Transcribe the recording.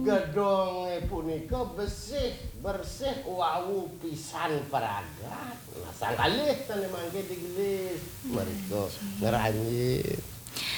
gedonge punika bersih wau pisan peragat. Nah, sang kalih tene mangke digelis mereka ngeranyi.